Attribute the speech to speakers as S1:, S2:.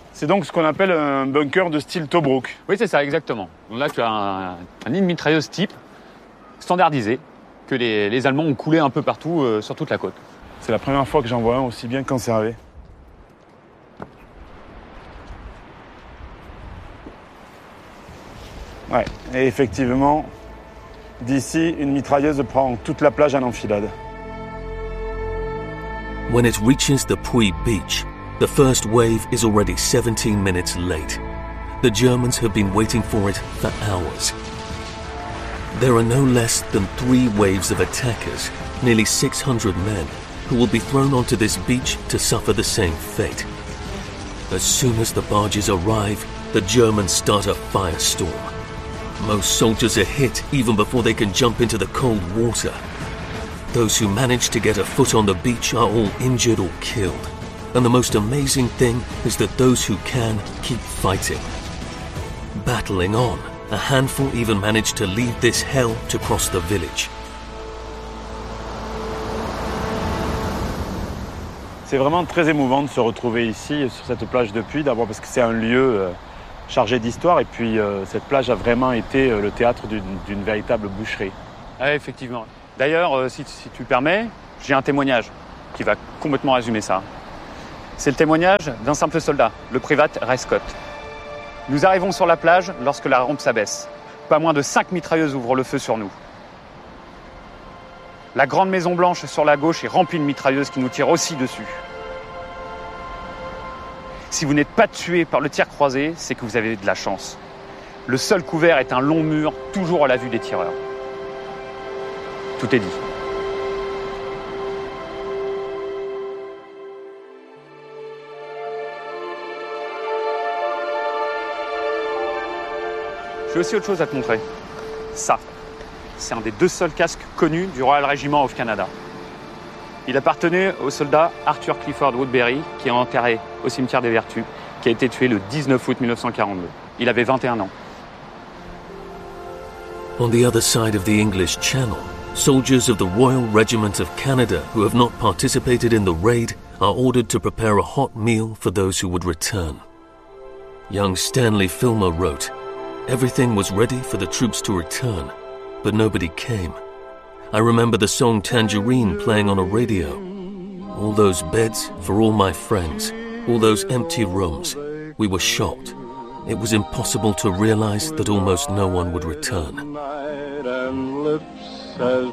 S1: C'est donc ce qu'on appelle un bunker de style Tobruk.
S2: Oui, c'est ça, exactement. Donc là, tu as un nid de mitrailleuse type, standardisé, que les Allemands ont coulé un peu partout sur toute la côte.
S1: C'est la première fois que j'en vois un aussi bien conservé. Ouais, et effectivement, d'ici, une mitrailleuse prend toute la plage en enfilade.
S3: When it reaches the Puy beach, the first wave is already 17 minutes late. The Germans have been waiting for it for hours. There are no less than 3 waves of attackers, nearly 600 men, who will be thrown onto this beach to suffer the same fate. As soon as the barges arrive, the Germans start a firestorm. Most soldiers are hit even before they can jump into the cold water. Those who manage to get a foot on the beach are all injured or killed. And the most amazing thing is that those who can keep fighting. Battling on, a handful even manage to leave this hell to cross the village.
S1: C'est vraiment très émouvant de se retrouver ici, sur cette plage de Puy, d'abord parce que c'est un lieu chargé d'histoire, et puis cette plage a vraiment été le théâtre d'une véritable boucherie.
S2: Ah, effectivement. D'ailleurs, si tu permets, j'ai un témoignage qui va complètement résumer ça. C'est le témoignage d'un simple soldat, le privat Ray Scott. Nous arrivons sur la plage lorsque la rampe s'abaisse. Pas moins de 5 mitrailleuses ouvrent le feu sur nous. La grande maison blanche sur la gauche est remplie de mitrailleuses qui nous tirent aussi dessus. Si vous n'êtes pas tué par le tir croisé, c'est que vous avez de la chance. Le seul couvert est un long mur, toujours à la vue des tireurs. Tout est dit. J'ai aussi autre chose à te montrer. Ça, c'est un des 2 seuls casques connus du Royal Regiment of Canada. Il appartenait au soldat Arthur Clifford Woodbury, qui est enterré au cimetière des Vertus, qui a été tué le 19 août 1942. Il avait 21 ans.
S3: On the other side of the English Channel, soldiers of the Royal Regiment of Canada who have not participated in the raid are ordered to prepare a hot meal for those who would return. Young Stanley Filmer wrote, "Everything was ready for the troops to return, but nobody came. I remember the song Tangerine playing on a radio. All those beds for all my friends, all those empty rooms. We were shocked. It was impossible to realize that almost no one would return."